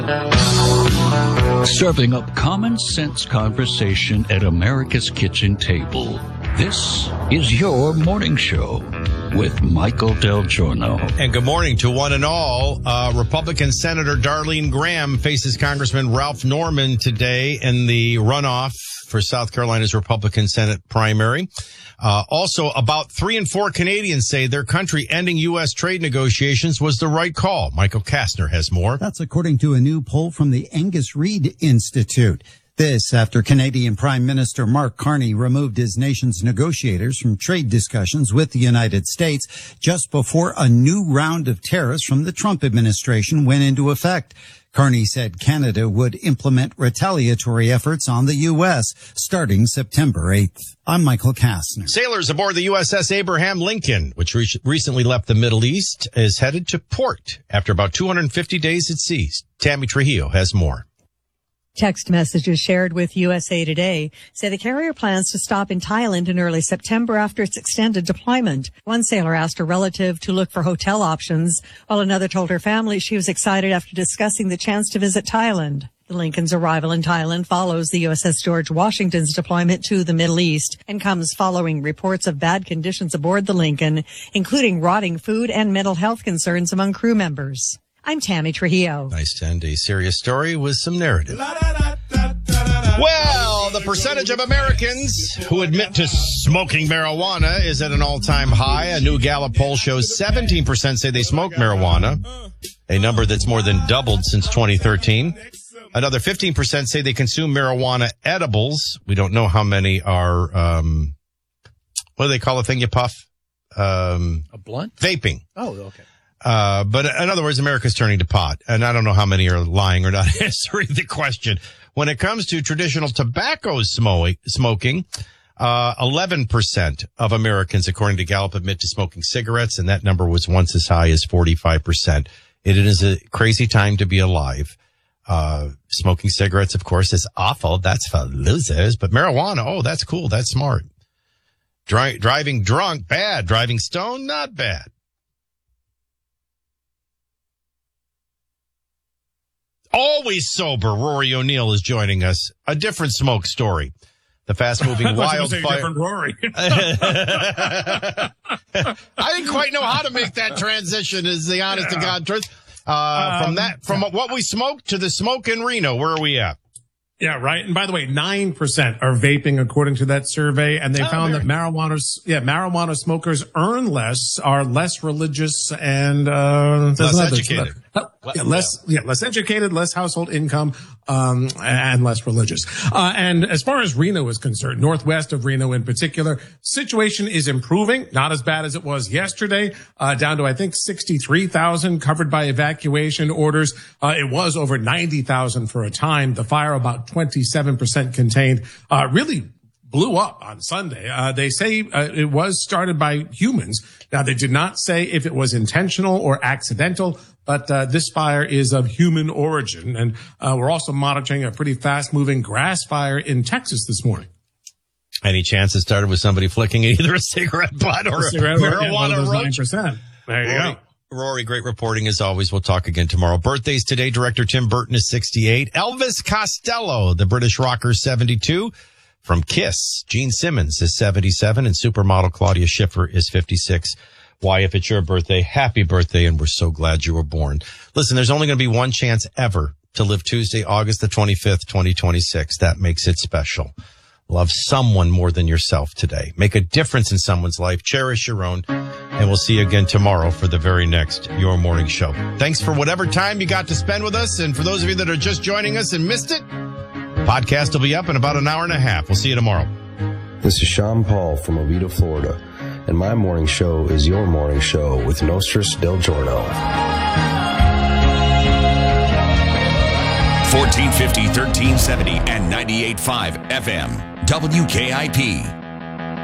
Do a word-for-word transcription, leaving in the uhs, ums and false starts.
Serving up common sense conversation at America's kitchen table. This is your morning show with Michael Del Giorno. And good morning to one and all. Uh, Republican Senator Darlene Graham faces Congressman Ralph Norman today in the runoff for South Carolina's Republican Senate primary. Uh, also, about three in four Canadians say their country ending U S trade negotiations was the right call. Michael Kastner has more. That's according to a new poll from the Angus Reid Institute. This after Canadian Prime Minister Mark Carney removed his nation's negotiators from trade discussions with the United States just before a new round of tariffs from the Trump administration went into effect. Carney said Canada would implement retaliatory efforts on the U S starting September eighth. I'm Michael Kastner. Sailors aboard the U S S Abraham Lincoln, which re- recently left the Middle East, is headed to port after about two hundred fifty days at sea. Tammy Trujillo has more. Text messages shared with U S A Today say the carrier plans to stop in Thailand in early September after its extended deployment. One sailor asked a relative to look for hotel options, while another told her family she was excited after discussing the chance to visit Thailand. The Lincoln's arrival in Thailand follows the U S S George Washington's deployment to the Middle East and comes following reports of bad conditions aboard the Lincoln, including rotting food and mental health concerns among crew members. I'm Tammy Trujillo. Nice to end a serious story with some narrative. Well, the percentage of Americans who admit to smoking marijuana is at an all-time high. A new Gallup poll shows seventeen percent say they smoke marijuana, a number that's more than doubled since twenty thirteen. Another fifteen percent say they consume marijuana edibles. We don't know how many are, um, what do they call a thing you puff? Um, a blunt? Vaping. Oh, okay. Uh, but in other words, America's turning to pot. And I don't know how many are lying or not answering the question. When it comes to traditional tobacco smoking, smoking, uh, eleven percent of Americans, according to Gallup, admit to smoking cigarettes. And that number was once as high as forty-five percent. It is a crazy time to be alive. Uh, smoking cigarettes, of course, is awful. That's for losers. But marijuana, oh, that's cool. That's smart. Dri- driving drunk, bad. Driving stoned, not bad. Always sober, Rory O'Neill is joining us. A different smoke story. The fast-moving wildfire. Different Rory. I didn't quite know how to make that transition, is the honest to God truth. Uh, um, from that, from what we smoked to the smoke in Reno, where are we at? Yeah, right. And by the way, nine percent are vaping according to that survey. And they oh, found that marijuana, yeah, marijuana smokers earn less, are less religious and, uh, less educated. Uh, yeah, less, yeah, less educated, less household income, um, and less religious. Uh, and as far as Reno is concerned, northwest of Reno in particular, situation is improving. Not as bad as it was yesterday, uh, down to, I think, sixty-three thousand covered by evacuation orders. Uh, it was over ninety thousand for a time. The fire about twenty-seven percent contained, uh, really blew up on Sunday. Uh, they say uh, it was started by humans. Now, they did not say if it was intentional or accidental, but uh, this fire is of human origin. And uh, we're also monitoring a pretty fast-moving grass fire in Texas this morning. Any chance it started with somebody flicking either a cigarette butt or a, a cigarette marijuana roach? nine percent. There you Rory, go. Rory, great reporting as always. We'll talk again tomorrow. Birthdays today, director Tim Burton is sixty-eight. Elvis Costello, the British rocker, seventy-two. From Kiss, Gene Simmons is seventy-seven, and supermodel Claudia Schiffer is fifty-six. Why, if it's your birthday, happy birthday, and we're so glad you were born. Listen, there's only going to be one chance ever to live Tuesday, August the twenty-fifth, twenty twenty-six. That makes it special. Love someone more than yourself today. Make a difference in someone's life. Cherish your own. And we'll see you again tomorrow for the very next Your Morning Show. Thanks for whatever time you got to spend with us. And for those of you that are just joining us and missed it, podcast will be up in about an hour and a half. We'll see you tomorrow. This is Sean Paul from Oviedo, Florida, and my morning show is Your Morning Show with Nostris Del Giorno. fourteen fifty, thirteen seventy, and ninety-eight point five F M. W K I P.